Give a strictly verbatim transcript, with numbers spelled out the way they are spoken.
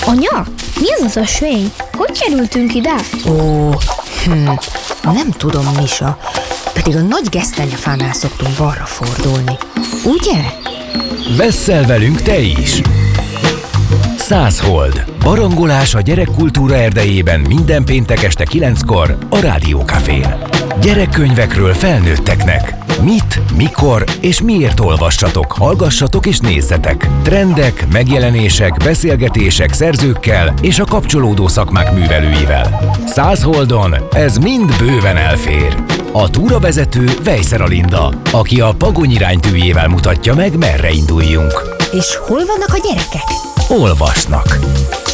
Anya, mi az az ösvény? Hogy kerültünk ide? Ó, hm, nem tudom, Misa. Pedig a nagy gesztenyefánál szoktunk balra fordulni. Ugye? Vesszel velünk te is! Száz hold. Barangolás a gyerekkultúra erdejében minden péntek este kilenckor a Rádiókafén. Gyerekkönyvekről felnőtteknek. Mit, mikor és miért olvassatok, hallgassatok és nézzetek. Trendek, megjelenések, beszélgetések szerzőkkel és a kapcsolódó szakmák művelőivel. Száz holdon ez mind bőven elfér. A túravezető Vejszer Alinda, aki a Pagony iránytűjével mutatja meg, merre induljunk. És hol vannak a gyerekek? Olvasnak.